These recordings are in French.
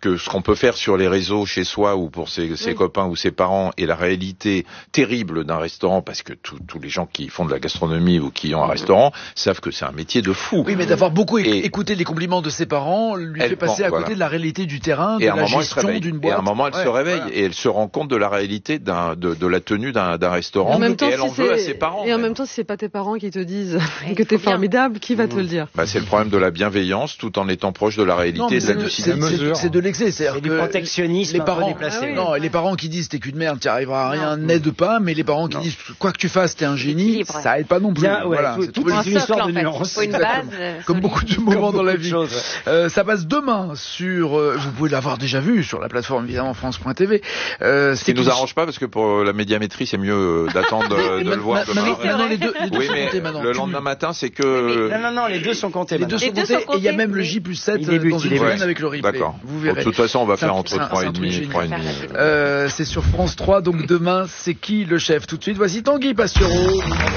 que ce qu'on peut faire sur les réseaux chez soi ou pour ses copains ou ses parents et la réalité terrible d'un restaurant, parce que tous les gens qui font de la gastronomie ou qui ont un restaurant savent que c'est un métier de fou. Oui, mais d'avoir beaucoup écouté les compliments de ses parents lui fait passer à côté de la réalité du terrain, de la gestion d'une boîte. Et à un moment, elle se réveille et elle se rend compte de la réalité de la tenue d'un restaurant et elle en veut à ses parents. Et en même temps, si c'est pas tes parents qui te disent que t'es formidable, qui va te le dire? C'est le problème de la bienveillance tout en étant proche de la réalité et de la lucidité. C'est de l'excès, c'est du protectionnisme un peu déplacé. Non, les parents qui disent t'es qu'une merde, t'y arriveras à rien, n'aide pas, mais les parents qui disent quoi que tu fasses, t'es un génie, ça aide pas non plus. Voilà, c'est toute une histoire de nuances. Comme beaucoup de moments dans la vie. Ça passe demain sur, vous pouvez l'avoir déjà vu sur la plateforme évidemment France.tv. Ce qui nous arrange pas parce que pour la médiamétrie c'est mieux d'attendre de le voir demain. Maintenant les deux sont comptés maintenant. Le lendemain matin c'est que... Non, les deux sont comptés. Les deux sont comptés et il y a même le J+7 dans une semaine avec le replay. D'accord. Vous verrez. De toute façon on va faire entre 3,5 et 3,5. C'est sur France 3, donc demain c'est qui le chef? Tout de suite, voici Tanguy Pastureau.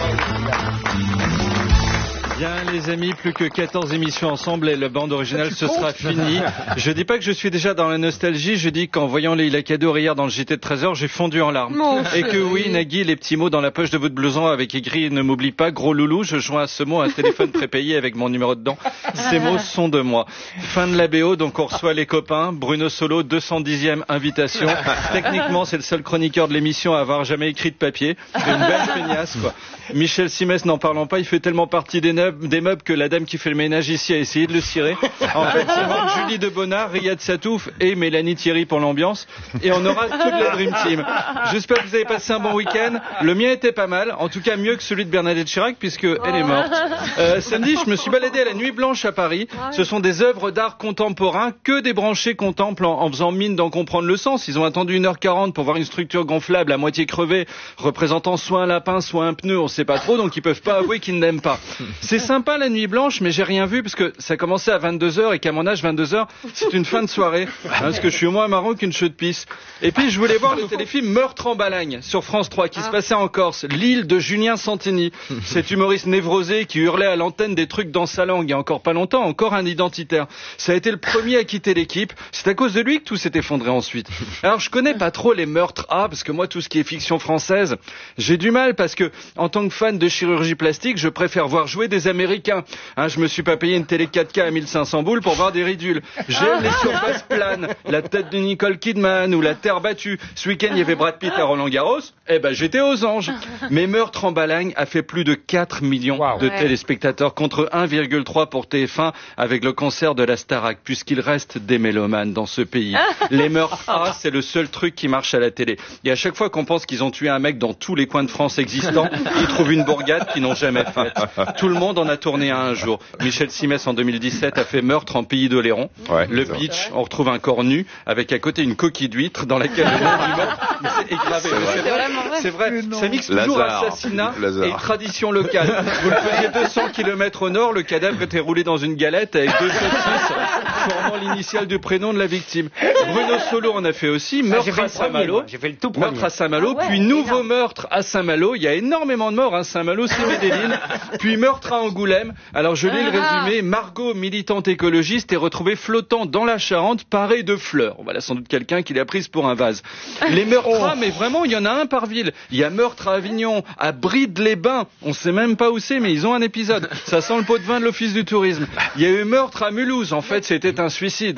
Bien les amis, plus que 14 émissions ensemble et la bande originale ce sera fini. Je dis pas que je suis déjà dans la nostalgie, je dis qu'en voyant Leïla Kaddour hier dans le JT de 13h, j'ai fondu en larmes. Et que oui, Nagui, les petits mots dans la poche de votre blouson avec écrit ne m'oublie pas, gros loulou, je joins à ce mot un téléphone prépayé avec mon numéro dedans. Ces mots sont de moi. Fin de la BO, donc on reçoit les copains. Bruno Solo, 210e invitation. Techniquement, c'est le seul chroniqueur de l'émission à avoir jamais écrit de papier. C'est une belle feignasse, quoi. Michel Simès, n'en parlons pas, il fait tellement partie des meubles que la dame qui fait le ménage ici a essayé de le cirer. En fait, il manque Julie de Bonnard, Riyad Satouf et Mélanie Thierry pour l'ambiance. Et on aura toute la Dream Team. J'espère que vous avez passé un bon week-end. Le mien était pas mal, en tout cas mieux que celui de Bernadette Chirac puisque elle est morte. Samedi, je me suis baladé à la Nuit Blanche à Paris. Ce sont des œuvres d'art contemporain que des branchés contemplent en faisant mine d'en comprendre le sens. Ils ont attendu 1h40 pour voir une structure gonflable à moitié crevée, représentant soit un lapin, soit un pneu, on sait pas trop, donc ils peuvent pas avouer qu'ils n'aiment pas. C'est sympa la Nuit Blanche, mais j'ai rien vu parce que ça commençait à 22h et qu'à mon âge 22h c'est une fin de soirée, parce que je suis moins marrant qu'une cheveux de pisse. Et puis je voulais voir le téléfilm Meurtre en Balagne sur France 3 qui se passait en Corse, l'île de Julien Santini, cet humoriste névrosé qui hurlait à l'antenne des trucs dans sa langue il y a encore pas longtemps, encore un identitaire. Ça a été le premier à quitter l'équipe, c'est à cause de lui que tout s'est effondré ensuite. Alors je connais pas trop les meurtres parce que moi tout ce qui est fiction française, j'ai du mal parce que en tant que fan de chirurgie plastique, je préfère voir jouer des Américains. Je me suis pas payé une télé 4K à 1500 boules pour voir des ridules. J'aime les surfaces planes, la tête de Nicole Kidman ou la terre battue. Ce week-end, il y avait Brad Pitt à Roland-Garros. J'étais aux anges. Mais Meurtre en Balagne a fait plus de 4 millions de téléspectateurs contre 1,3 pour TF1 avec le concert de la Starac, puisqu'il reste des mélomanes dans ce pays. Les meurtres c'est le seul truc qui marche à la télé. Et à chaque fois qu'on pense qu'ils ont tué un mec dans tous les coins de France existants, ils trouvent une bourgade qu'ils n'ont jamais faite. Tout le monde en a tourné un jour. Michel Simès en 2017 a fait Meurtre en Pays d'Oléron. Le pitch, on retrouve un corps nu avec à côté une coquille d'huître dans laquelle le nom du mort est gravé. C'est vrai. Ça mixe toujours assassinat et tradition locale. Vous le faisiez 200 km au nord, le cadavre était roulé dans une galette avec 2 saucisses formant l'initiale du prénom de la victime. Bruno Solo en a fait aussi Meurtre à Saint-Malo. J'ai fait le tout premier. Meurtre à Saint-Malo, puis nouveau meurtre à Saint-Malo. Il y a énormément de morts, Saint-Malo, c'est Medellin. Puis meurtre à Angoulême. Alors je lis le résumé. Margot, militante écologiste, est retrouvée flottant dans la Charente, parée de fleurs. Voilà sans doute quelqu'un qui l'a prise pour un vase. Les meurtres, mais vraiment, il y en a un par ville. Il y a meurtre à Avignon, à Brides-les-Bains. On sait même pas où c'est, mais ils ont un épisode. Ça sent le pot de vin de l'Office du tourisme. Il y a eu meurtre à Mulhouse. En fait, c'était un suicide.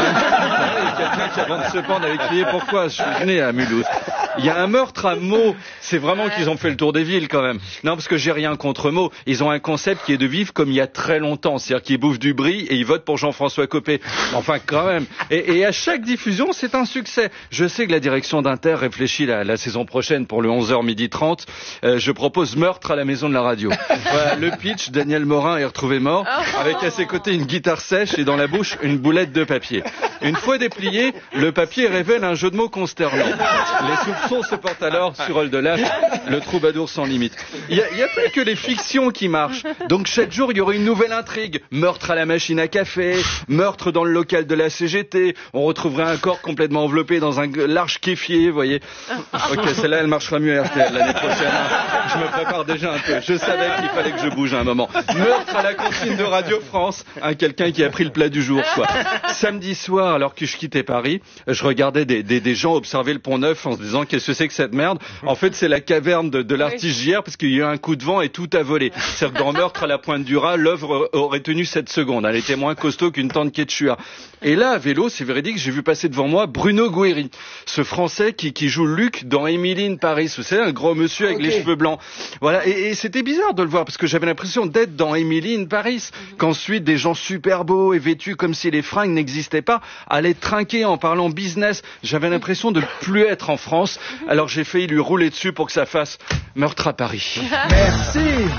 Quelqu'un qui, avant de se pendre, avait crié pourquoi je suis né à Mulhouse. Il y a un meurtre à Meaux. C'est vraiment qu'ils ont fait le tour des villes quand même. Non, parce que j'ai rien contre Meaux. Ils ont un concept qui est de vivre comme il y a très longtemps. C'est-à-dire qu'ils bouffent du brie et ils votent pour Jean-François Copé. Enfin, quand même. Et à chaque diffusion, c'est un succès. Je sais que la direction d'Inter réfléchit la saison prochaine pour le 11h30. Je propose Meurtre à la maison de la radio. Voilà, le pitch, Daniel Morin est retrouvé mort, avec à ses côtés une guitare sèche et dans la bouche une boulette de papier. Une fois déplié, le papier révèle un jeu de mots consternant. Les soupçons se portent alors sur Oldelaf, Le troubadour sans limite. Il y a pas que les fictions qui marchent. Donc chaque jour, il y aurait une nouvelle intrigue. Meurtre à la machine à café, meurtre dans le local de la CGT. On retrouverait un corps complètement enveloppé dans un large kéfier, vous voyez. Ok, celle-là, elle marchera mieux à RTL l'année prochaine. Je me prépare déjà un peu. Je savais qu'il fallait que je bouge à un moment. Meurtre à la cantine de Radio France. Quelqu'un qui a pris le plat du jour, quoi. Samedi soir, alors que je quittais Paris, je regardais des gens observer le Pont Neuf en se disant qu'est-ce que c'est que cette merde. En fait, c'est la caverne de l'artiste JR parce qu'il y a eu un coup de vent et tout a volé. C'est-à-dire que dans Meurtre à la Pointe du Raz, l'œuvre aurait tenu 7 secondes. Elle était moins costaud qu'une tente Quechua. Et là, à vélo, c'est véridique, j'ai vu passer devant moi Bruno Guéry, ce Français qui joue Luc dans Emily in Paris. Vous savez, un gros monsieur avec les cheveux blancs. Voilà. Et c'était bizarre de le voir parce que j'avais l'impression d'être dans Emily in Paris. Qu'ensuite, des gens super beaux et vêtus comme si les fringues n'existaient pas allaient trinquer en parlant business. J'avais l'impression de plus être en France. Alors j'ai failli lui rouler dessus pour que ça fasse Meurtre à Paris. Merci.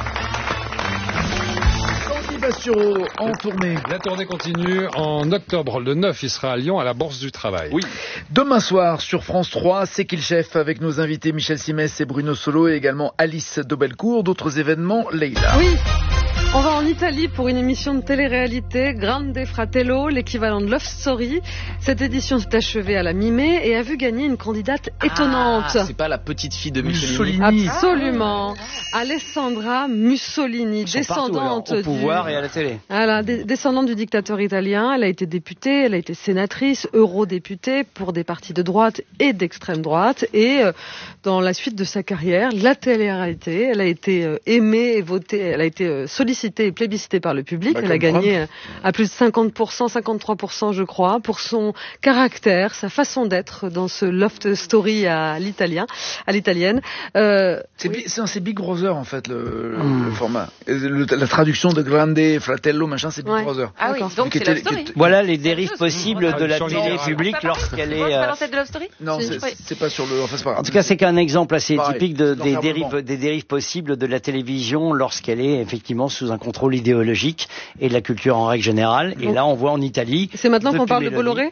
En tournée. La tournée continue en octobre. Le 9, il sera à Lyon à la Bourse du Travail. Oui. Demain soir sur France 3, C'est qui le chef avec nos invités Michel Simès et Bruno Solo et également Alice Dobelcourt. D'autres événements, Leïla. Oui. On va en Italie pour une émission de télé-réalité, Grande Fratello, l'équivalent de Love Story. Cette édition s'est achevée à la mi-mai et a vu gagner une candidate étonnante. C'est pas la petite fille de Mussolini. Absolument. Alessandra Mussolini, descendante au pouvoir et à la télé. Voilà, descendante du dictateur italien. Elle a été députée, elle a été sénatrice, eurodéputée pour des partis de droite et d'extrême droite. Et dans la suite de sa carrière, la télé-réalité, elle a été aimée et votée, elle a été sollicitée et plébiscitée par le public. Elle a gagné à plus de 50%, 53% je crois, pour son caractère, sa façon d'être dans ce Love Story à l'italienne. C'est Big Brother en fait le format. La traduction de Grande Fratello machin, c'est Big Brother. Ah oui, donc c'est Love Story. Voilà les dérives possibles de la télé publique lorsqu'elle est. C'est pas l'ancêtre de Love Story ? Non, c'est pas sur le. Enfin, c'est pas grave. En tout cas, c'est qu'un exemple assez typique des dérives possibles de la télévision lorsqu'elle est effectivement sous un contrôle idéologique et de la culture en règle générale. Et là, on voit en Italie. C'est maintenant qu'on parle de Bolloré.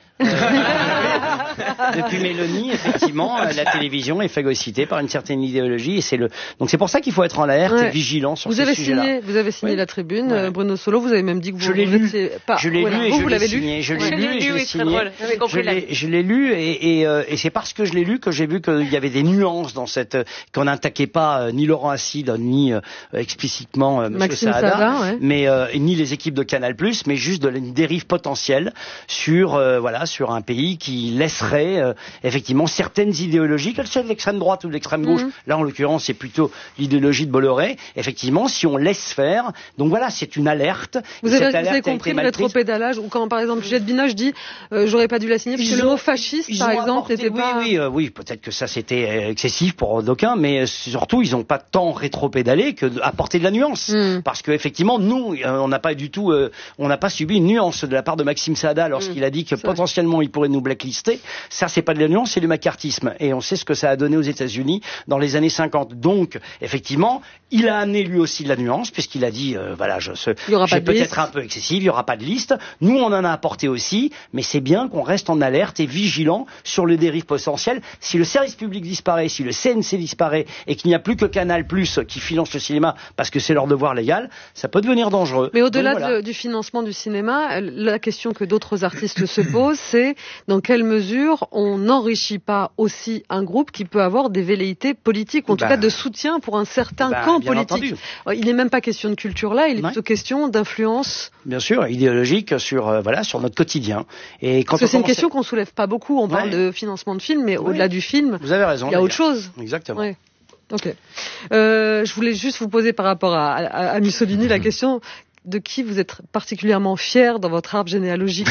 Depuis Mélanie, effectivement, la télévision est phagocytée par une certaine idéologie. Et donc c'est pour ça qu'il faut être en alerte et vigilant sur ces sujets-là. Vous avez signé la tribune, Bruno Solo. Vous avez même dit que vous l'ai lu. Je l'ai lu et vous l'avez lu. Je l'ai lu et je l'ai signé. Je l'ai lu et c'est parce que je l'ai lu que j'ai vu qu'il y avait des nuances dans qu'on n'attaquait pas ni Laurent Asside ni explicitement Monsieur Saada, mais ni les équipes de Canal+, mais juste de une dérive potentielle sur un pays qui laisserait effectivement certaines idéologies, qu'elles soient de l'extrême droite ou de l'extrême gauche. Là, en l'occurrence, c'est plutôt l'idéologie de Bolloré. Effectivement, si on laisse faire, donc voilà, c'est une alerte. Vous avez compris le rétropédalage ou quand par exemple Juliette Binoche dit j'aurais pas dû la signer parce que le mot fasciste par exemple n'était pas. Oui, peut-être que ça c'était excessif pour d'aucuns, mais surtout ils n'ont pas tant rétropédalé que apporter de la nuance, parce que effectivement nous on n'a pas subi une nuance de la part de Maxime Saada lorsqu'il a dit que potentiellement il pourrait nous blacklister. Ça c'est pas de la nuance, c'est du macartisme et on sait ce que ça a donné aux États-Unis dans les années 50. Donc effectivement il a amené lui aussi de la nuance puisqu'il a dit j'ai peut-être un peu excessif, il y aura pas de liste. Nous on en a apporté aussi, mais c'est bien qu'on reste en alerte et vigilant sur les dérives potentielles. Si le service public disparaît, si le CNC disparaît et qu'il n'y a plus que Canal+ qui finance le cinéma parce que c'est leur devoir légal, ça peut devenir dangereux. Mais au-delà du financement du cinéma, la question que d'autres artistes se posent, c'est dans quelle mesure on n'enrichit pas aussi un groupe qui peut avoir des velléités politiques, ou en tout cas de soutien pour un certain camp politique. Il n'est même pas question de culture là, il est plutôt question d'influence. Bien sûr, idéologique sur notre quotidien. Et quand c'est une question qu'on soulève pas beaucoup. On parle de financement de films, mais au-delà du film, vous avez raison, il y a autre chose. Exactement. Ouais. Ok. Je voulais juste vous poser par rapport à Mussolini la question de qui vous êtes particulièrement fier dans votre arbre généalogique.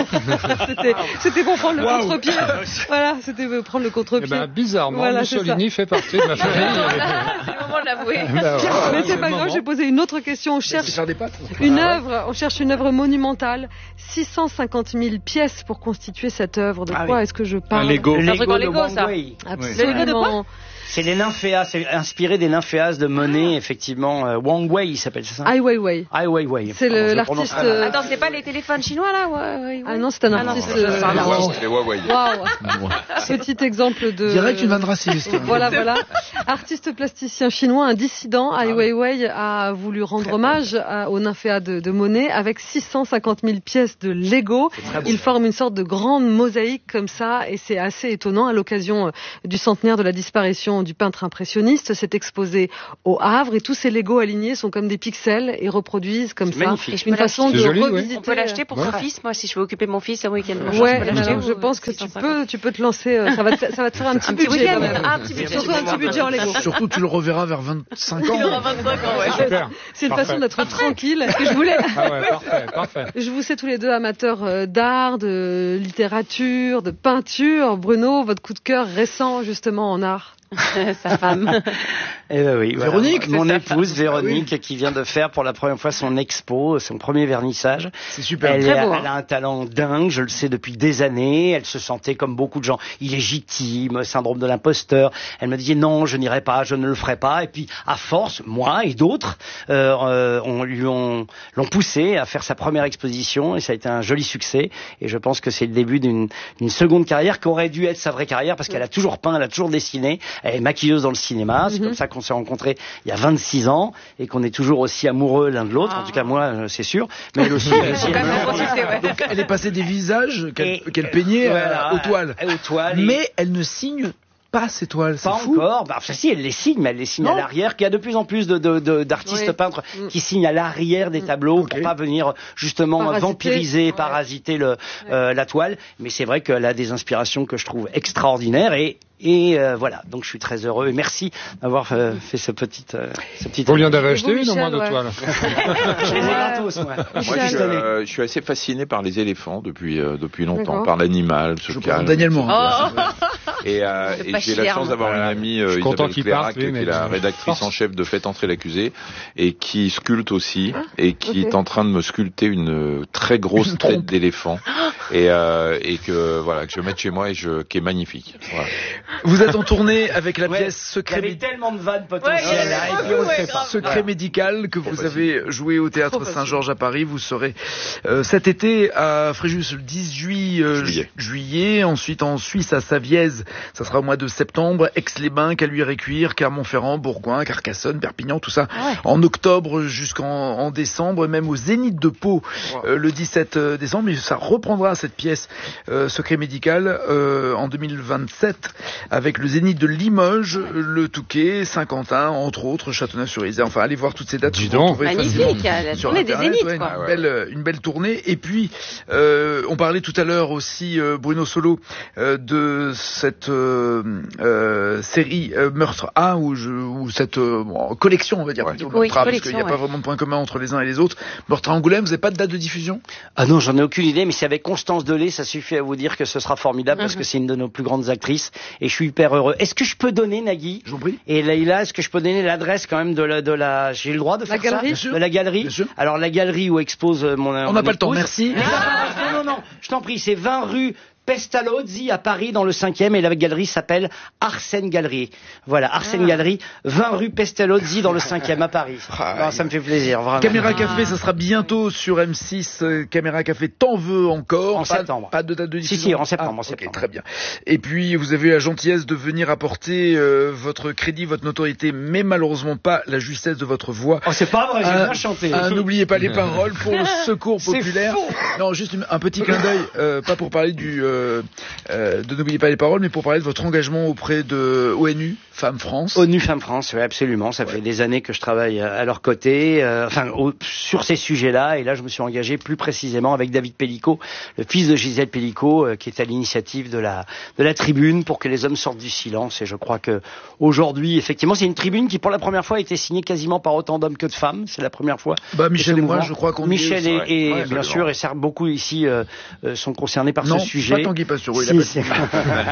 C'était pour prendre le contre-pied. Voilà, c'était pour prendre le contre-pied. Bizarrement, Mussolini fait partie de ma famille. C'est le moment de l'avouer. Mais c'est pas grave, je vais poser une autre question. On cherche on cherche une œuvre monumentale. 650 000 pièces pour constituer cette œuvre. De quoi est-ce que je parle? Un Lego. Le Lego de Wang Wei. Absolument. C'est les nymphéas, c'est inspiré des nymphéas de Monet, effectivement. Wang Wei, il s'appelle, c'est ça? Ai Weiwei. Ai Weiwei. C'est l'artiste. Attends, c'est pas les téléphones chinois là? Ouais. Ah non, c'est un artiste. Les Huawei. Waouh. Petit exemple de. Direct une vanne raciste. Voilà. Artiste plasticien chinois, un dissident, Ai Weiwei a voulu rendre hommage au nymphéa de Monet avec 650 000 pièces de Lego. Il forme une sorte de grande mosaïque comme ça, et c'est assez étonnant. À l'occasion du centenaire de la disparition du peintre impressionniste, c'est exposé au Havre, et tous ces Lego alignés sont comme des pixels et reproduisent comme ça une façon de revisiter. On peut l'acheter pour son fils. Moi, si je veux occuper mon fils un week-end. Je pense que tu peux te lancer. Ça va te faire un petit budget. Surtout un petit budget en Lego. Surtout, tu le reverras vers 25 ans. Il aura 25 ans, ouais. Super. C'est une façon d'être tranquille. Que je voulais. Ah ouais, parfait. Je vous sais tous les deux amateurs d'art, de littérature, de peinture. Bruno, votre coup de cœur récent justement en art? Sa femme. Eh ben oui, Véronique, mon épouse Véronique, qui vient de faire pour la première fois son expo, son premier vernissage. C'est super. Elle beau, a un talent dingue, je le sais depuis des années. Elle se sentait comme beaucoup de gens illégitime, syndrome de l'imposteur. Elle me disait non, je n'irai pas, je ne le ferai pas. Et puis à force, moi et d'autres, l'ont poussée à faire sa première exposition, et ça a été un joli succès. Et je pense que c'est le début d'une seconde carrière qui aurait dû être sa vraie carrière, parce qu'elle a toujours peint, elle a toujours dessiné. Elle est maquilleuse dans le cinéma. C'est comme ça qu'on s'est rencontrés il y a 26 ans et qu'on est toujours aussi amoureux l'un de l'autre. En tout cas, moi, c'est sûr. Mais elle aussi. Donc, elle est passée des visages qu'elle peignait aux toiles. Mais elle ne signe pas ces toiles, c'est fou. Pas encore. Si, elle les signe, mais elle les signe à l'arrière. Qu'il y a de plus en plus d'artistes peintres qui signent à l'arrière des tableaux pour pas venir justement vampiriser, parasiter la toile. Mais c'est vrai qu'elle a des inspirations que je trouve extraordinaires, et voilà, donc je suis très heureux et merci d'avoir fait ce petit. Vous lui en avez acheté une au moins de toile. Je les ai gratos, moi. Je suis assez fasciné par les éléphants depuis longtemps, par l'animal, ce calme. Daniel Morin. Et j'ai la chance d'avoir une amie, Isabelle Clairac, qui est la rédactrice en chef de Faites entrer l'accusé, et qui sculpte aussi, et qui est en train de me sculpter une très grosse tête d'éléphant, et que je mette chez moi, qui est magnifique. Voilà. Vous êtes en tournée avec la pièce Secret. Il y avait tellement de vannes potentielles, et puis on le fait pas. Secret médical, que vous avez joué au Théâtre Saint-Georges à Paris. Vous serez cet été à Fréjus le 18 juillet, ensuite en Suisse à Savièse, ça sera au mois de septembre, Aix-les-Bains, Caluire-et-Cuire, Clermont-Ferrand, Bourgoin, Carcassonne, Perpignan, tout ça en octobre jusqu'en décembre, même au Zénith de Pau le 17 décembre. Et ça reprendra cette pièce Secret médical en 2027 avec le Zénith de Limoges, le Touquet, Saint-Quentin, entre autres, Châteauneuf-sur-Isère. Enfin, allez voir toutes ces dates. Magnifique, la tournée des Zéniths, quoi. Une belle tournée. Et puis, on parlait tout à l'heure aussi, Bruno Solo, de cette série Meurtre A, ou cette collection, on va dire, parce qu'il n'y a pas vraiment de point commun entre les uns et les autres. Meurtre à Angoulême, vous n'avez pas de date de diffusion? Ah non, j'en ai aucune idée, mais c'est avec Constance Delay, ça suffit à vous dire que ce sera formidable, parce que c'est une de nos plus grandes actrices, et je suis hyper heureux. Est-ce que je peux donner, Nagui, je vous prie, et Leïla, est-ce que je peux donner l'adresse quand même de la j'ai le droit de faire galerie, ça, de la galerie? Alors la galerie où expose mon on n'a pas le temps, merci. Non, je t'en prie, c'est 20 rue Pestalozzi à Paris dans le 5e, et la galerie s'appelle Arsène Galerie. Voilà, Arsène Galerie, 20 rue Pestalozzi dans le 5e à Paris. Ça me fait plaisir, vraiment. Caméra Café, ça sera bientôt sur M6. Caméra Café, t'en veux encore? En septembre. Pas de date de diffusion? Si, en septembre. Ok, très bien. Et puis, vous avez eu la gentillesse de venir apporter votre crédit, votre notoriété, mais malheureusement pas la justesse de votre voix. Oh, c'est pas vrai, j'ai bien chanté. N'oubliez pas les paroles pour le Secours populaire. Non, juste un petit clin d'œil, pas pour parler de N'oubliez pas les paroles, mais pour parler de votre engagement auprès de ONU Femmes France. ONU Femmes France, oui, absolument. Ça fait des années que je travaille à leur côté, sur ces sujets-là. Et là, je me suis engagé plus précisément avec David Pellicot, le fils de Gisèle Pellicot, qui est à l'initiative de la tribune pour que les hommes sortent du silence. Et je crois que aujourd'hui, effectivement, c'est une tribune qui, pour la première fois, a été signée quasiment par autant d'hommes que de femmes. C'est la première fois. Michel et moi, je crois qu'on Michel et bien sûr, et beaucoup ici sont concernés par ce sujet. Pas Tanguy Pastureau,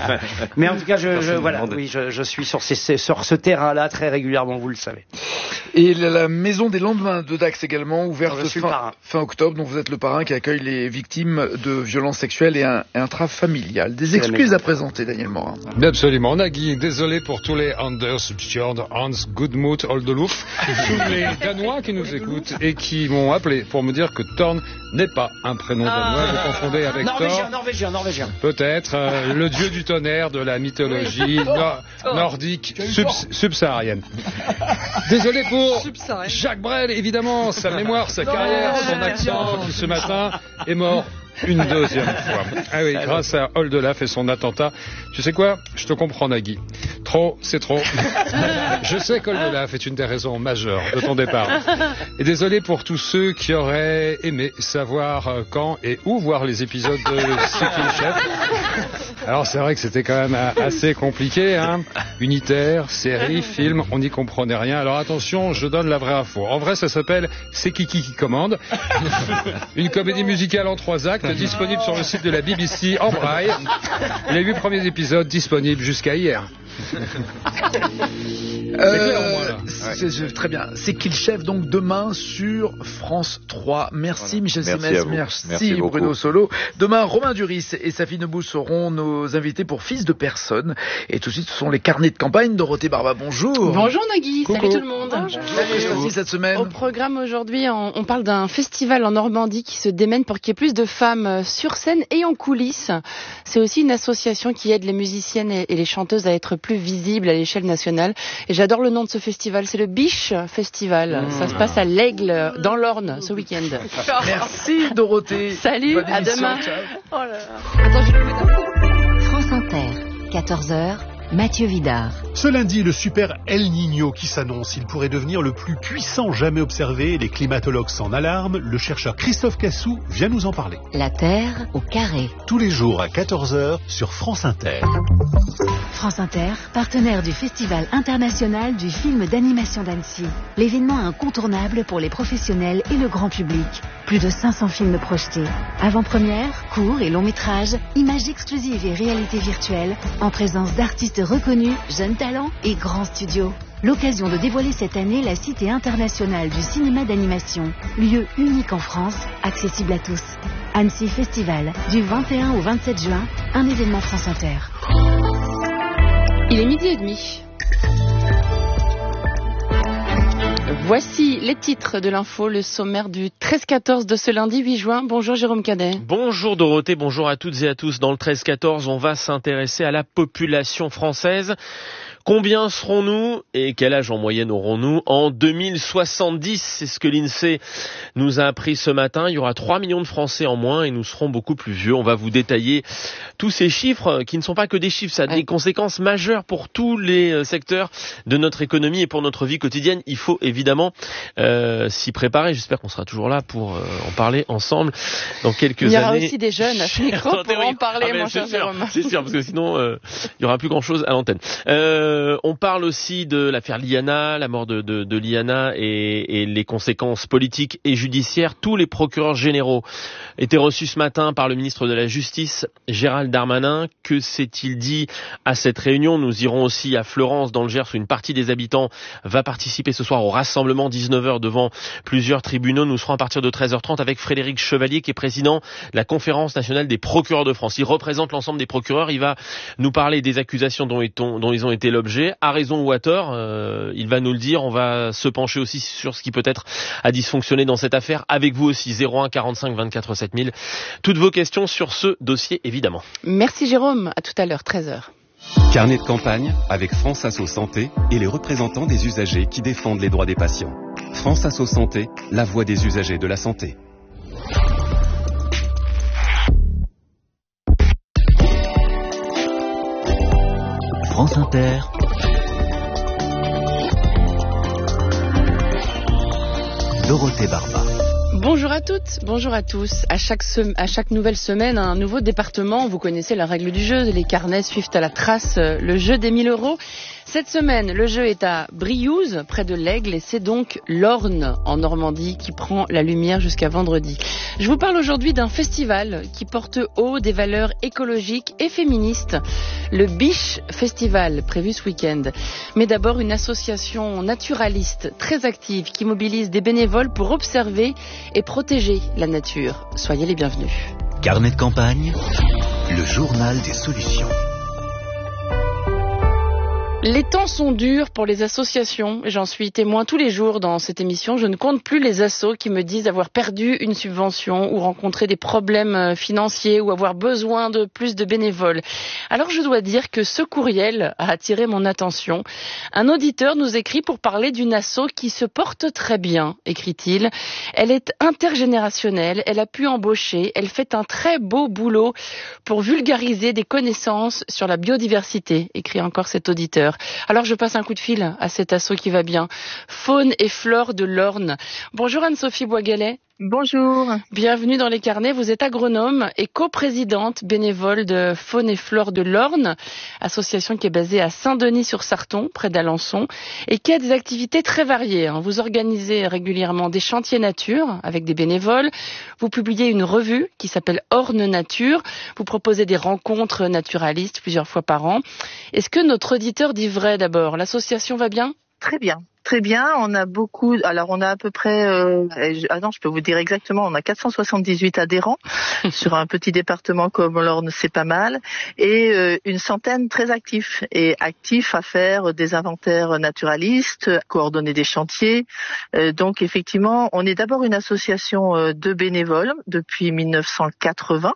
mais en tout cas, je suis sur ce terrain-là très régulièrement, vous le savez. Et la maison des lendemains de Dax également, ouverte fin octobre, dont vous êtes le parrain, qui accueille les victimes de violences sexuelles et intrafamiliales. Des excuses à présenter, Daniel Morin. Absolument. Nagui, désolé pour tous les Anders, Björn, Hans, Goodmut, Oldelouf, tous les Danois qui nous écoutent et qui m'ont appelé pour me dire que Thorn n'est pas un prénom danois. Vous confondez avec Thor. Norvégien. Peut-être le dieu du tonnerre de la mythologie nordique subsaharienne. Désolé pour Jacques Brel, évidemment, sa mémoire, sa carrière, son accent, qui ce matin est mort une deuxième fois. Ah oui, grâce à Oldelaf et son attentat. Tu sais quoi ? Je te comprends, Nagui. Trop, c'est trop. Je sais qu'Oldelaf est une des raisons majeures de ton départ. Et désolé pour tous ceux qui auraient aimé savoir quand et où voir les épisodes de C'est qui le chef. Alors c'est vrai que c'était quand même assez compliqué, hein. Unitaire, série, film, on n'y comprenait rien. Alors attention, je donne la vraie info. En vrai, ça s'appelle C'est qui commande. Une comédie musicale en 3 actes, disponible sur le site de la BBC en braille. Les 8 premiers épisodes disponibles jusqu'à hier. C'est très bien. C'est qui le chef donc demain sur France 3. Merci Michel Simès, merci Bruno Solo. Demain, Romain Duris et Safine Nebou seront nos invités pour Fils de personne. Et tout de suite, ce sont les carnets de campagne. Dorothée Barba, bonjour. Bonjour Nagui, salut tout le monde. Bonjour. Cette semaine. Au programme aujourd'hui, on parle d'un festival en Normandie qui se démène pour qu'il y ait plus de femmes sur scène et en coulisses. C'est aussi une association qui aide les musiciennes et les chanteuses à être plus visibles à l'échelle nationale. Et j'adore le nom de ce festival, c'est le Biche Festival. Ça se passe à l'Aigle, dans l'Orne, ce week-end. Merci Dorothée. Salut, à demain. Oh là là. Attends, je le France Inter, 14h. Mathieu Vidard. Ce lundi, le super El Niño qui s'annonce. Il pourrait devenir le plus puissant jamais observé. Les climatologues s'en alarment. Le chercheur Christophe Cassou vient nous en parler. La Terre au carré. Tous les jours à 14h sur France Inter. France Inter, partenaire du Festival international du film d'animation d'Annecy. L'événement incontournable pour les professionnels et le grand public. Plus de 500 films projetés. Avant-première, courts et longs métrages, images exclusives et réalité virtuelle, en présence d'artistes reconnus, jeunes talents et grands studios. L'occasion de dévoiler cette année la Cité internationale du cinéma d'animation, lieu unique en France, accessible à tous. Annecy Festival, du 21 au 27 juin, un événement France Inter. Il est 12h30. Voici les titres de l'info, le sommaire du 13-14 de ce lundi 8 juin. Bonjour Jérôme Cadet. Bonjour Dorothée, bonjour à toutes et à tous. Dans le 13-14, on va s'intéresser à la population française. Combien serons-nous et quel âge en moyenne aurons-nous en 2070? C'est ce que l'INSEE nous a appris ce matin. Il y aura 3 millions de Français en moins et nous serons beaucoup plus vieux. On va vous détailler tous ces chiffres qui ne sont pas que des chiffres. Ça a des conséquences majeures pour tous les secteurs de notre économie et pour notre vie quotidienne. Il faut évidemment s'y préparer. J'espère qu'on sera toujours là pour en parler ensemble dans quelques années. Il y aura aussi des jeunes à ce micro pour en parler, mon cher Jérôme. C'est sûr, parce que sinon il y aura plus grand-chose à l'antenne. On parle aussi de l'affaire Liana, la mort de Liana et les conséquences politiques et judiciaires. Tous les procureurs généraux étaient reçus ce matin par le ministre de la Justice, Gérald Darmanin. Que s'est-il dit à cette réunion? Nous irons aussi à Fleurance, dans le Gers, où une partie des habitants va participer ce soir au rassemblement 19h devant plusieurs tribunaux. Nous serons à partir de 13h30 avec Frédéric Chevalier, qui est président de la Conférence nationale des procureurs de France. Il représente l'ensemble des procureurs. Il va nous parler des accusations dont ils ont été l'objet. À raison ou à tort, il va nous le dire. On va se pencher aussi sur ce qui peut-être a dysfonctionné dans cette affaire. Avec vous aussi, 01 45 24 7000. Toutes vos questions sur ce dossier, évidemment. Merci Jérôme. À tout à l'heure, 13h. Carnet de campagne avec France Asso Santé et les représentants des usagers qui défendent les droits des patients. France Asso Santé, la voix des usagers de la santé. France Inter. Dorothée Barba. Bonjour à toutes, bonjour à tous. À chaque nouvelle semaine, un nouveau département. Vous connaissez la règle du jeu. Les carnets suivent à la trace le jeu des 1000 €. Cette semaine, le jeu est à Briouze, près de l'Aigle, et c'est donc l'Orne, en Normandie, qui prend la lumière jusqu'à vendredi. Je vous parle aujourd'hui d'un festival qui porte haut des valeurs écologiques et féministes. Le Biche Festival, prévu ce week-end. Mais d'abord, une association naturaliste très active qui mobilise des bénévoles pour observer et protéger la nature. Soyez les bienvenus. Carnet de campagne, le journal des solutions. Les temps sont durs pour les associations, et j'en suis témoin tous les jours dans cette émission. Je ne compte plus les assos qui me disent avoir perdu une subvention ou rencontrer des problèmes financiers ou avoir besoin de plus de bénévoles. Alors je dois dire que ce courriel a attiré mon attention. Un auditeur nous écrit pour parler d'une asso qui se porte très bien, écrit-il. Elle est intergénérationnelle, elle a pu embaucher, elle fait un très beau boulot pour vulgariser des connaissances sur la biodiversité, écrit encore cet auditeur. Alors je passe un coup de fil à cet asso qui va bien. Faune et Flore de l'Orne. Bonjour Anne-Sophie Boisgalet. Bonjour. Bienvenue dans les carnets. Vous êtes agronome et coprésidente bénévole de Faune et Flore de l'Orne, association qui est basée à Saint-Denis-sur-Sarton, près d'Alençon, et qui a des activités très variées. Vous organisez régulièrement des chantiers nature avec des bénévoles. Vous publiez une revue qui s'appelle Orne Nature. Vous proposez des rencontres naturalistes plusieurs fois par an. Est-ce que notre auditeur dit vrai d'abord? L'association va bien? Très bien. Très bien, on a beaucoup, alors on a à peu près, je peux vous dire exactement, on a 478 adhérents sur un petit département comme l'Orne, c'est pas mal, et une centaine très actifs à faire des inventaires naturalistes, coordonner des chantiers. Donc effectivement, on est d'abord une association de bénévoles depuis 1980.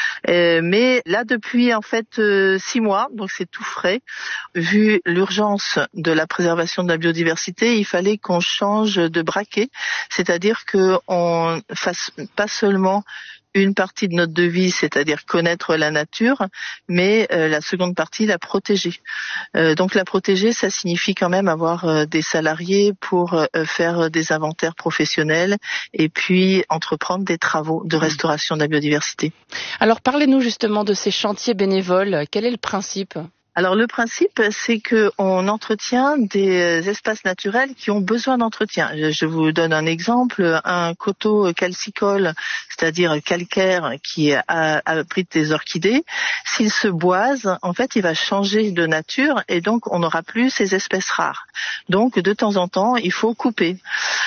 Mais là depuis en fait 6 mois, donc c'est tout frais. Vu l'urgence de la préservation de la biodiversité, il fallait qu'on change de braquet, c'est-à-dire qu'on fasse pas seulement une partie de notre devise, c'est-à-dire connaître la nature, mais la seconde partie, la protéger. Donc la protéger, ça signifie quand même avoir des salariés pour faire des inventaires professionnels et puis entreprendre des travaux de restauration de la biodiversité. Alors parlez-nous justement de ces chantiers bénévoles. Quel est le principe ? Alors le principe, c'est que on entretient des espaces naturels qui ont besoin d'entretien. Je vous donne un exemple, un coteau calcicole, c'est-à-dire calcaire qui abrite des orchidées, s'il se boise, en fait, il va changer de nature et donc on n'aura plus ces espèces rares. Donc de temps en temps, il faut couper.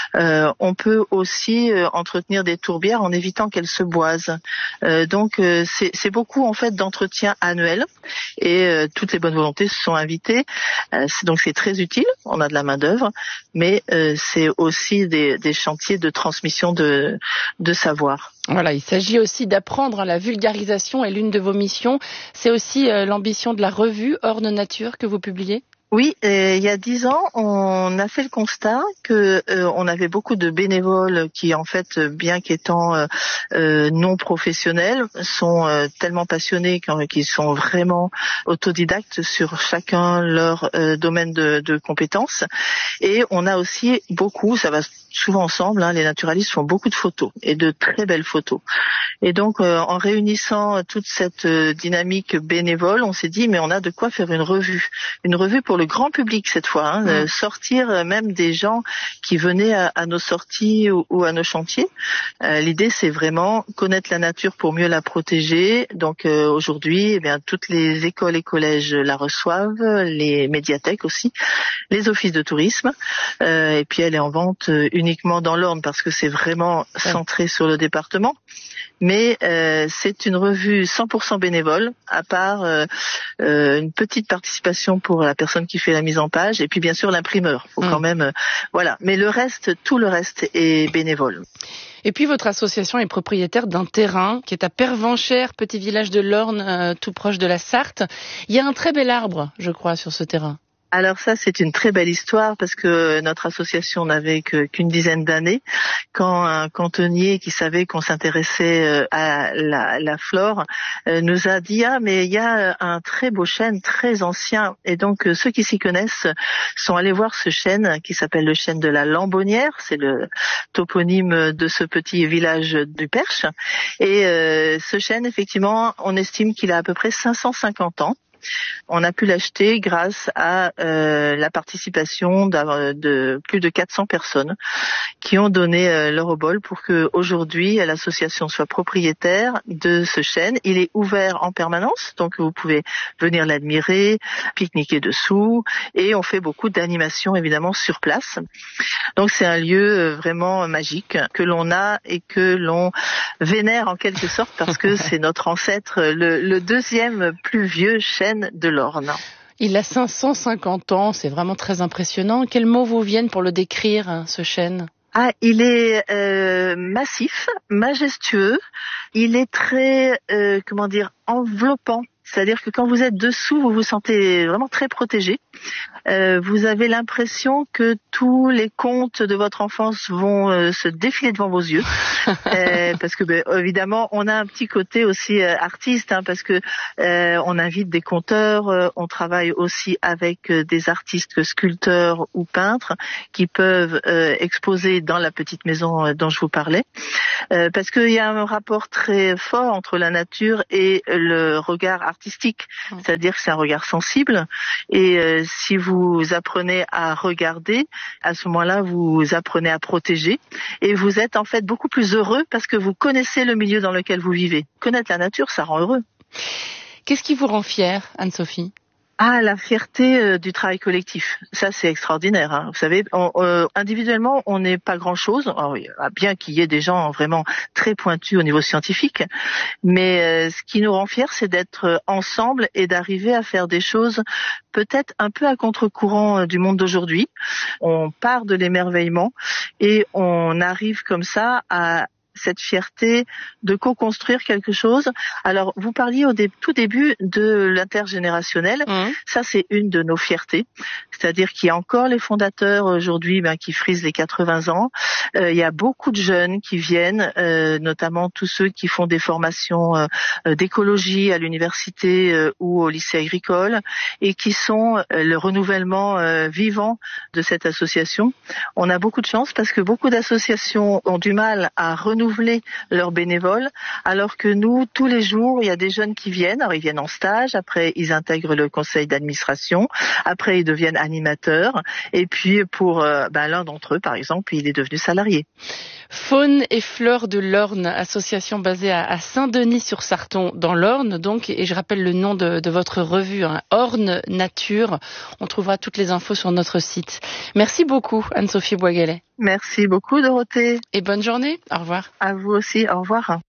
On peut aussi entretenir des tourbières en évitant qu'elles se boisent. Donc c'est beaucoup en fait d'entretien annuel et toutes les bonnes volontés se sont invitées. Donc c'est très utile, on a de la main d'œuvre, mais c'est aussi des chantiers de transmission de savoir. Voilà, il s'agit aussi d'apprendre. La vulgarisation est l'une de vos missions. C'est aussi l'ambition de la revue Orne Nature que vous publiez ? Oui, il y a 10 ans, on a fait le constat que on avait beaucoup de bénévoles qui, en fait, bien qu'étant non professionnels, sont tellement passionnés qu'ils sont vraiment autodidactes sur chacun leur domaine de compétences. Et on a aussi beaucoup, ça va souvent ensemble, les naturalistes font beaucoup de photos et de très belles photos. Et donc, en réunissant toute cette dynamique bénévole, on s'est dit, mais on a de quoi faire une revue pour le grand public cette fois, sortir même des gens qui venaient à nos sorties ou à nos chantiers. L'idée, c'est vraiment connaître la nature pour mieux la protéger. Donc aujourd'hui, eh bien, toutes les écoles et collèges la reçoivent, les médiathèques aussi, les offices de tourisme. Et puis elle est en vente uniquement dans l'Orne parce que c'est vraiment centré sur le département. Mais c'est une revue 100% bénévole, à part une petite participation pour la personne qui fait la mise en page, et puis bien sûr l'imprimeur. Faut quand même, voilà. Mais tout le reste est bénévole. Et puis votre association est propriétaire d'un terrain qui est à Pervenchères, petit village de l'Orne, tout proche de la Sarthe. Il y a un très bel arbre, je crois, sur ce terrain. Alors ça, c'est une très belle histoire parce que notre association n'avait qu'une dizaine d'années quand un cantonnier qui savait qu'on s'intéressait à la flore nous a dit « Ah, mais il y a un très beau chêne, très ancien. » Et donc, ceux qui s'y connaissent sont allés voir ce chêne qui s'appelle le chêne de la Lambonnière. C'est le toponyme de ce petit village du Perche. Et ce chêne, effectivement, on estime qu'il a à peu près 550 ans. On a pu l'acheter grâce à la participation de plus de 400 personnes qui ont donné leur obol pour que aujourd'hui l'association soit propriétaire de ce chêne. Il est ouvert en permanence, donc vous pouvez venir l'admirer, pique-niquer dessous, et on fait beaucoup d'animations évidemment sur place. Donc c'est un lieu vraiment magique que l'on a et que l'on vénère en quelque sorte parce que c'est notre ancêtre, le deuxième plus vieux chêne de l'Orne. Il a 550 ans, c'est vraiment très impressionnant. Quels mots vous viennent pour le décrire, ce chêne ? Ah, il est massif, majestueux. Il est très, enveloppant. C'est-à-dire que quand vous êtes dessous, vous vous sentez vraiment très protégé. Vous avez l'impression que tous les contes de votre enfance vont se défiler devant vos yeux. Parce que évidemment, on a un petit côté aussi artiste, parce que on invite des conteurs, on travaille aussi avec des artistes sculpteurs ou peintres qui peuvent exposer dans la petite maison dont je vous parlais. Parce qu'il y a un rapport très fort entre la nature et le regard artistique, c'est-à-dire que c'est un regard sensible, et si vous apprenez à regarder, à ce moment-là vous apprenez à protéger, et vous êtes en fait beaucoup plus heureux parce que vous connaissez le milieu dans lequel vous vivez. Connaître la nature, ça rend heureux. Qu'est-ce qui vous rend fière, Anne-Sophie ? Ah, la fierté du travail collectif. Ça, c'est extraordinaire. Vous savez, individuellement, on n'est pas grand-chose. Bien qu'il y ait des gens vraiment très pointus au niveau scientifique. Mais ce qui nous rend fiers, c'est d'être ensemble et d'arriver à faire des choses peut-être un peu à contre-courant du monde d'aujourd'hui. On part de l'émerveillement et on arrive comme ça à cette fierté de co-construire quelque chose. Alors, vous parliez au tout début de l'intergénérationnel. Ça, c'est une de nos fiertés. C'est-à-dire qu'il y a encore les fondateurs aujourd'hui qui frisent les 80 ans. Il y a beaucoup de jeunes qui viennent, notamment tous ceux qui font des formations d'écologie à l'université ou au lycée agricole et qui sont le renouvellement vivant de cette association. On a beaucoup de chance parce que beaucoup d'associations ont du mal à renouveler leurs bénévoles, alors que nous, tous les jours, il y a des jeunes qui viennent. Alors, ils viennent en stage, après, ils intègrent le conseil d'administration, après, ils deviennent animateurs, et puis, pour l'un d'entre eux, par exemple, il est devenu salarié. Faune et fleurs de l'Orne, association basée à Saint-Denis-sur-Sarton, dans l'Orne, donc, et je rappelle le nom de votre revue, Orne Nature. On trouvera toutes les infos sur notre site. Merci beaucoup, Anne-Sophie Boisgalet. Merci beaucoup, Dorothée. Et bonne journée. Au revoir. À vous aussi. Au revoir.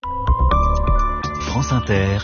France Inter.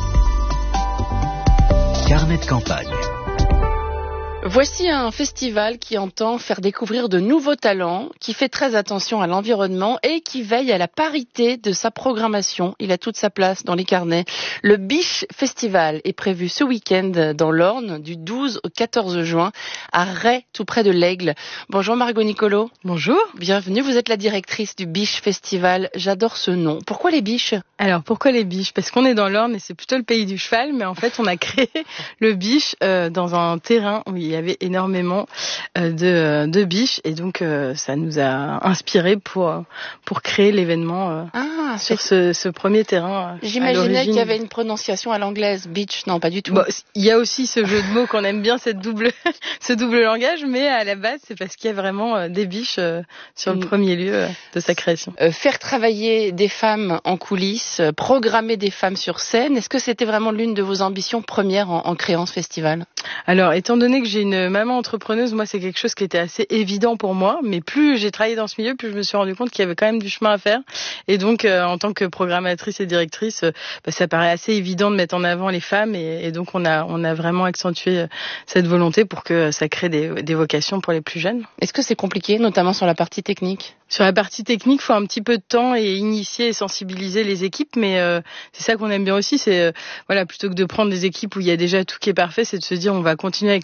Carnet de campagne. Voici un festival qui entend faire découvrir de nouveaux talents, qui fait très attention à l'environnement et qui veille à la parité de sa programmation. Il a toute sa place dans les carnets. Le Biche Festival est prévu ce week-end dans l'Orne, du 12 au 14 juin, à Ray, tout près de l'Aigle. Bonjour Margot Nicolo. Bonjour. Bienvenue, vous êtes la directrice du Biche Festival. J'adore ce nom. Pourquoi les biches ? Alors, pourquoi les biches ? Parce qu'on est dans l'Orne et c'est plutôt le pays du cheval, mais en fait, on a créé le Biche dans un terrain où il y avait énormément de biches et donc ça nous a inspiré pour créer l'événement sur ce premier terrain. J'imaginais qu'il y avait une prononciation à l'anglaise, beach, non pas du tout. Bon, il y a aussi ce jeu de mots qu'on aime bien, ce double langage, mais à la base c'est parce qu'il y a vraiment des biches sur le premier lieu de sa création. Faire travailler des femmes en coulisses, programmer des femmes sur scène, est-ce que c'était vraiment l'une de vos ambitions premières en créant ce festival ? Alors, étant donné que j'ai une maman entrepreneuse, moi c'est quelque chose qui était assez évident pour moi, mais plus j'ai travaillé dans ce milieu, plus je me suis rendu compte qu'il y avait quand même du chemin à faire. Et donc, en tant que programmatrice et directrice, ça paraît assez évident de mettre en avant les femmes, et donc on a vraiment accentué cette volonté pour que ça crée des vocations pour les plus jeunes. Est-ce que c'est compliqué, notamment sur la partie technique ? Sur la partie technique, il faut un petit peu de temps et initier et sensibiliser les équipes, mais c'est ça qu'on aime bien aussi, c'est plutôt que de prendre des équipes où il y a déjà tout qui est parfait, c'est de se dire on va continuer avec les partenariats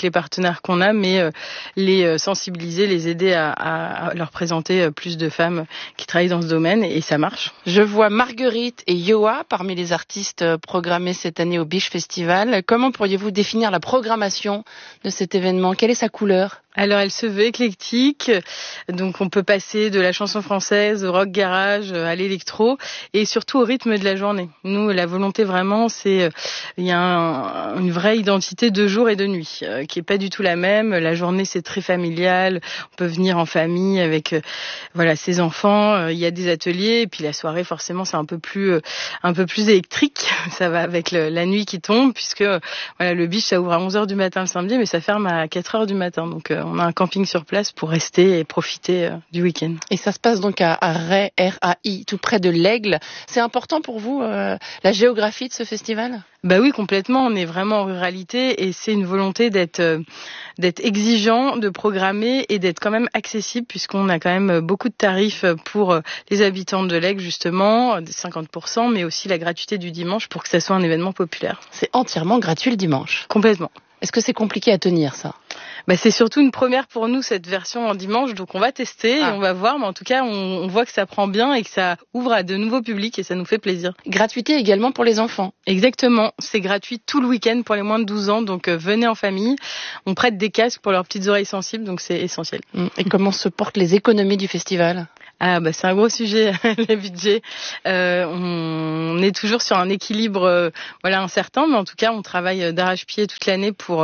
partenaires qu'on a, mais les sensibiliser, les aider à leur présenter plus de femmes qui travaillent dans ce domaine, et ça marche. Je vois Marguerite et Yoa parmi les artistes programmés cette année au Biche Festival. Comment pourriez-vous définir la programmation de cet événement? Quelle est sa couleur? Alors, elle se veut éclectique, donc on peut passer de la chanson française au rock garage à l'électro, et surtout au rythme de la journée. Nous, la volonté vraiment, c'est il y a une vraie identité de jour et de nuit qui est pas du tout la même. La journée, c'est très familial, on peut venir en famille avec ses enfants. Il y a des ateliers, et puis la soirée, forcément, c'est un peu plus électrique. Ça va avec la nuit qui tombe, puisque le Biche, ça ouvre à 11h du matin le samedi, mais ça ferme à 4h du matin. Donc on a un camping sur place pour rester et profiter du week-end. Et ça se passe donc à Ray, R-A-I, tout près de l'Aigle. C'est important pour vous, la géographie de ce festival? Bah oui, complètement. On est vraiment en ruralité, et c'est une volonté d'être exigeant, de programmer et d'être quand même accessible, puisqu'on a quand même beaucoup de tarifs pour les habitants de l'Aigle, justement, 50%, mais aussi la gratuité du dimanche pour que ça soit un événement populaire. C'est entièrement gratuit le dimanche? Complètement. Est-ce que c'est compliqué à tenir, ça? C'est surtout une première pour nous, cette version en dimanche, donc on va tester et on va voir, mais en tout cas on voit que ça prend bien et que ça ouvre à de nouveaux publics, et ça nous fait plaisir. Gratuité également pour les enfants? Exactement, c'est gratuit tout le week-end pour les moins de 12 ans, donc venez en famille. On prête des casques pour leurs petites oreilles sensibles, donc c'est essentiel. Et comment se portent les économies du festival? C'est un gros sujet, les budgets. On est toujours sur un équilibre incertain, mais en tout cas on travaille d'arrache-pied toute l'année pour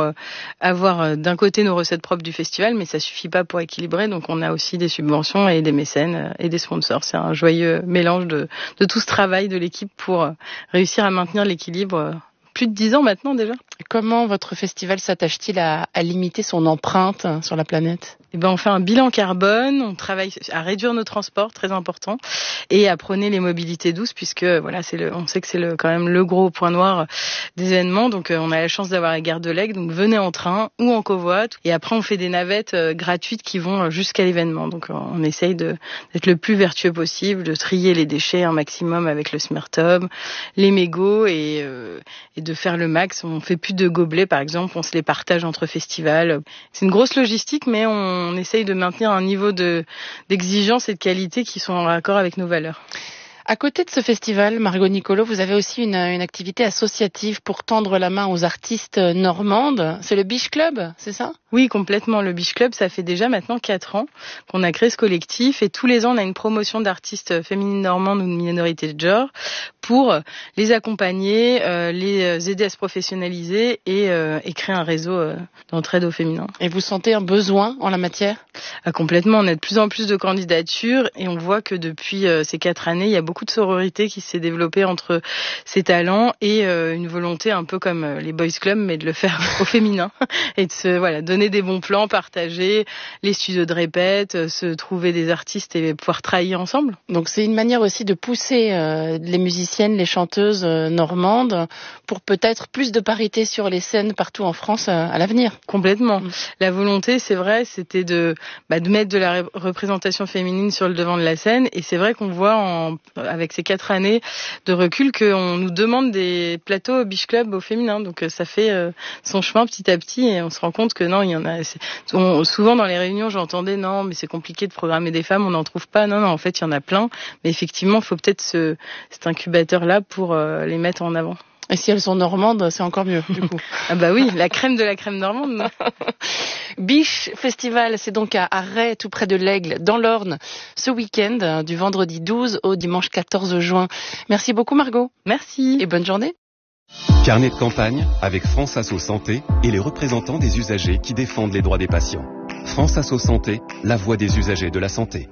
avoir d'un côté nos recettes propres du festival, mais ça suffit pas pour équilibrer, donc on a aussi des subventions et des mécènes et des sponsors. C'est un joyeux mélange de tout ce travail de l'équipe pour réussir à maintenir l'équilibre. Plus de 10 ans maintenant déjà. Comment votre festival s'attache-t-il à limiter son empreinte sur la planète? On fait un bilan carbone, on travaille à réduire nos transports, très important, et à prôner les mobilités douces, puisque on sait que c'est quand même le gros point noir des événements. Donc on a la chance d'avoir la gare de l'Aigle, donc venez en train ou en covoit, et après on fait des navettes gratuites qui vont jusqu'à l'événement. Donc on essaye d'être le plus vertueux possible, de trier les déchets un maximum avec le Smertob, les mégots, et de faire le max. On fait plus de gobelets par exemple, on se les partage entre festivals. C'est une grosse logistique, mais on essaye de maintenir un niveau d'exigence et de qualité qui sont en raccord avec nos valeurs. À côté de ce festival, Margot Nicolo, vous avez aussi une activité associative pour tendre la main aux artistes normandes. C'est le Biche Club, c'est ça? Oui, complètement. Le Biche Club, ça fait déjà maintenant 4 ans qu'on a créé ce collectif, et tous les ans, on a une promotion d'artistes féminines normandes ou de minorité de genre pour les accompagner, les aider à se professionnaliser et créer un réseau d'entraide au féminin. Et vous sentez un besoin en la matière? Complètement. On a de plus en plus de candidatures, et on voit que depuis ces 4 années, il y a beaucoup de sororité qui s'est développée entre ces talents, et une volonté un peu comme les boys clubs, mais de le faire au féminin et de donner des bons plans, partager les studios de répète, se trouver des artistes et pouvoir travailler ensemble. Donc c'est une manière aussi de pousser les musiciennes, les chanteuses normandes pour peut-être plus de parité sur les scènes partout en France à l'avenir. Complètement. La volonté, c'est vrai, c'était de mettre de la représentation féminine sur le devant de la scène, et c'est vrai qu'on voit avec ces 4 années de recul qu'on nous demande des plateaux au Biche Club au féminin, donc ça fait son chemin petit à petit, et on se rend compte que non, il y en a. Souvent dans les réunions, j'entendais non, mais c'est compliqué de programmer des femmes, on n'en trouve pas. Non, en fait, il y en a plein, mais effectivement, il faut peut-être cet incubateur-là pour les mettre en avant. Et si elles sont normandes, c'est encore mieux, du coup. Oui, la crème de la crème normande. Biche Festival, c'est donc à Ray, tout près de l'Aigle, dans l'Orne, ce week-end, du vendredi 12 au dimanche 14 juin. Merci beaucoup, Margot. Merci. Et bonne journée. Carnet de campagne avec France Asso Santé et les représentants des usagers qui défendent les droits des patients. France Asso Santé, la voix des usagers de la santé.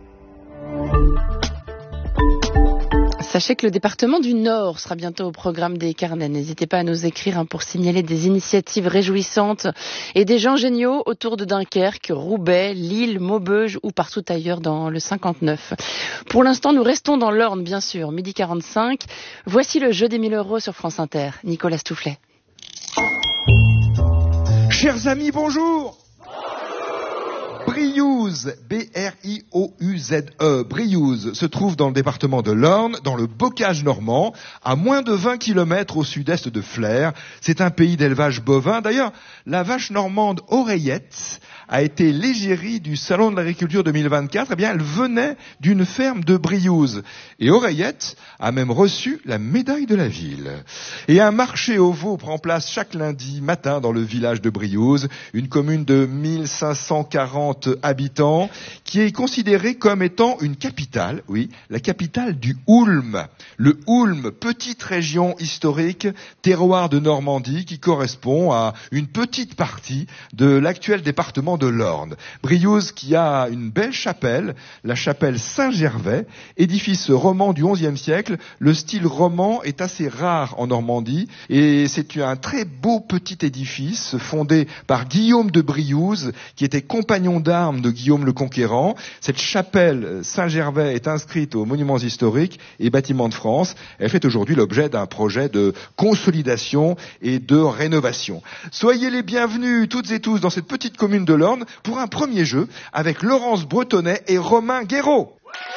Sachez que le département du Nord sera bientôt au programme des carnets. N'hésitez pas à nous écrire pour signaler des initiatives réjouissantes et des gens géniaux autour de Dunkerque, Roubaix, Lille, Maubeuge ou partout ailleurs dans le 59. Pour l'instant, nous restons dans l'Orne, bien sûr. 12h45. Voici le jeu des 1000 € sur France Inter. Nicolas Stoufflet. Chers amis, bonjour. Briouze, B-R-I-O-U-Z-E, Briouze, se trouve dans le département de l'Orne, dans le bocage normand, à moins de 20 km au sud-est de Flers. C'est un pays d'élevage bovin. D'ailleurs, la vache normande Oreillette a été l'égérie du Salon de l'Agriculture 2024. Eh bien, elle venait d'une ferme de Briouze. Et Oreillette a même reçu la médaille de la ville. Et un marché aux veaux prend place chaque lundi matin dans le village de Briouze, une commune de 1540 habitants, qui est considérée comme étant une capitale, oui, la capitale du Houlme. Le Houlme, petite région historique, terroir de Normandie, qui correspond à une petite partie de l'actuel département de l'Orne. Briouze qui a une belle chapelle, la chapelle Saint-Gervais, édifice roman du XIe siècle. Le style roman est assez rare en Normandie et c'est un très beau petit édifice fondé par Guillaume de Briouze, qui était compagnon d'armes de Guillaume le Conquérant. Cette chapelle Saint-Gervais est inscrite aux monuments historiques et bâtiments de France. Elle fait aujourd'hui l'objet d'un projet de consolidation et de rénovation. Soyez les bienvenus toutes et tous dans cette petite commune de l'Orne pour un premier jeu avec Laurence Bretonnet et Romain Guéraud.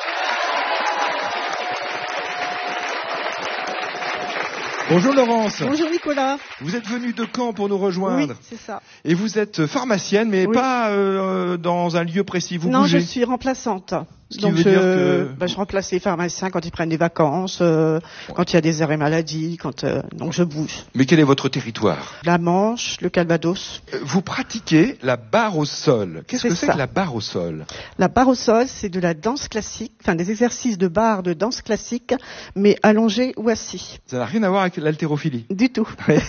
Bonjour Laurence. Bonjour Nicolas. Vous êtes venue de Caen pour nous rejoindre. Oui, c'est ça. Et vous êtes pharmacienne, mais pas dans un lieu précis. Vous bougez. Non, je suis remplaçante. Ce qui veut dire que... je remplace les pharmaciens quand ils prennent des vacances, quand il y a des arrêts maladie, donc je bouge. Mais quel est votre territoire? La Manche, le Calvados. Vous pratiquez la barre au sol. Qu'est-ce que c'est que la barre au sol? La barre au sol, c'est de la danse classique, enfin des exercices de barre de danse classique, mais allongés ou assis. Ça n'a rien à voir avec l'haltérophilie? Du tout. Ouais.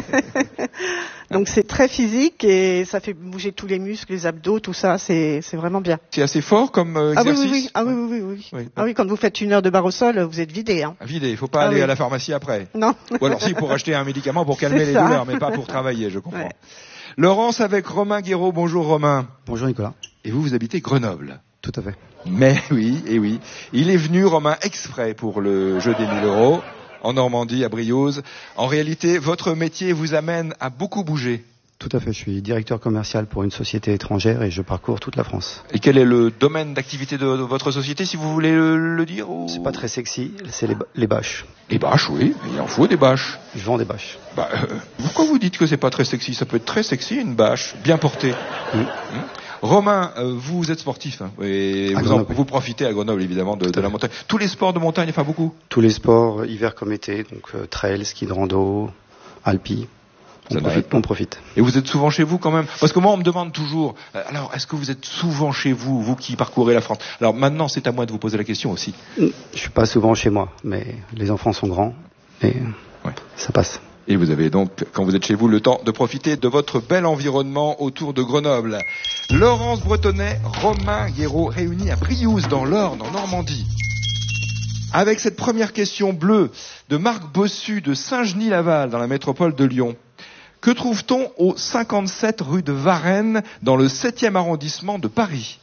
Donc c'est très physique et ça fait bouger tous les muscles, les abdos, tout ça, c'est vraiment bien. C'est assez fort comme exercice? Oui. Ah oui, quand vous faites 1 heure de barre au sol, vous êtes vidé. Hein. Vidé, il faut pas aller à la pharmacie après. Non. Ou alors si, pour acheter un médicament pour calmer les douleurs, mais pas pour travailler, je comprends. Ouais. Laurence avec Romain Guéraud. Bonjour Romain. Bonjour Nicolas. Et vous habitez Grenoble? Tout à fait. Mais oui. Il est venu, Romain, exprès pour le jeu des 1000 euros. En Normandie, à Briouze. En réalité, votre métier vous amène à beaucoup bouger. Tout à fait, je suis directeur commercial pour une société étrangère et je parcours toute la France. Et quel est le domaine d'activité de votre société, si vous voulez le dire ou... C'est pas très sexy, c'est les bâches. Les bâches, oui, il en faut des bâches. Je vends des bâches. Pourquoi vous dites que c'est pas très sexy? Ça peut être très sexy, une bâche, bien portée. Romain, vous êtes sportif et vous profitez à Grenoble évidemment de la montagne. Tous les sports de montagne, enfin beaucoup? Tous les sports, hiver comme été, donc trail, ski de rando, alpi. On profite. Et vous êtes souvent chez vous quand même? Parce que moi on me demande toujours, alors est-ce que vous êtes souvent chez vous, vous qui parcourez la France? Alors maintenant c'est à moi de vous poser la question aussi. Je suis pas souvent chez moi, mais les enfants sont grands et ça passe. Et vous avez donc, quand vous êtes chez vous, le temps de profiter de votre bel environnement autour de Grenoble. Laurence Bretonnet, Romain Guéraud, réunis à Briouze dans l'Orne, en Normandie. Avec cette première question bleue de Marc Bossu de Saint-Genis-Laval, dans la métropole de Lyon. Que trouve-t-on au 57 rue de Varennes, dans le 7e arrondissement de Paris?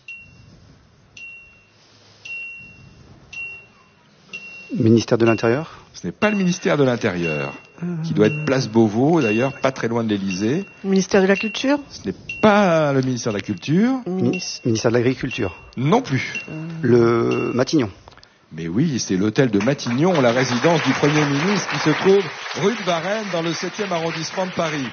Ministère de l'Intérieur? Ce n'est pas le ministère de l'Intérieur, qui doit être place Beauvau, d'ailleurs, pas très loin de l'Élysée. Ministère de la Culture? Ce n'est pas le ministère de la Culture. Ministère de l'Agriculture? Non plus. Le Matignon? Mais oui, c'est l'hôtel de Matignon, la résidence du Premier ministre, qui se trouve rue de Varennes, dans le 7e arrondissement de Paris.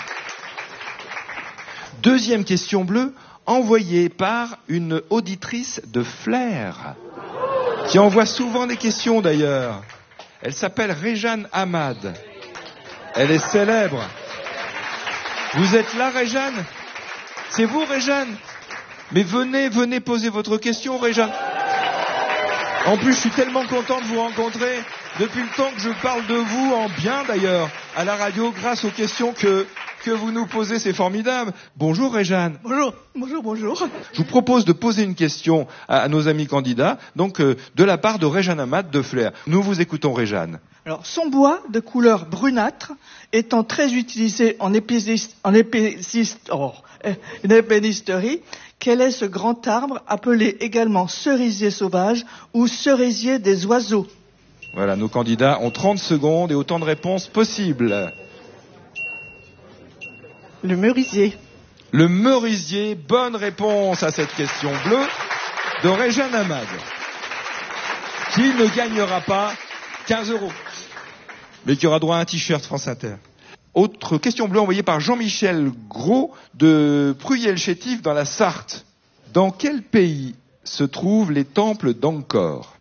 Deuxième question bleue, envoyée par une auditrice de Flers, qui envoie souvent des questions d'ailleurs. Elle s'appelle Réjeanne Hamad. Elle est célèbre. Vous êtes là, Réjeanne? C'est vous, Réjeanne? Mais venez poser votre question, Réjeanne. En plus, je suis tellement content de vous rencontrer depuis le temps que je parle de vous, en bien d'ailleurs, à la radio, grâce aux questions que vous nous posez, c'est formidable. Bonjour Réjeanne. Bonjour. Je vous propose de poser une question à nos amis candidats, donc de la part de Réjeanne Hamad de Flers. Nous vous écoutons, Réjeanne. Alors, son bois de couleur brunâtre étant très utilisé en ébénisterie, quel est ce grand arbre appelé également cerisier sauvage ou cerisier des oiseaux? Voilà, nos candidats ont 30 secondes et autant de réponses possibles. Le merisier. Le merisier, bonne réponse à cette question bleue de Réjeanne Amad, qui ne gagnera pas 15 €, mais qui aura droit à un t-shirt France Inter. Autre question bleue envoyée par Jean-Michel Gros de Pruyères-le-Chétif dans la Sarthe. Dans quel pays se trouvent les temples d'Angkor?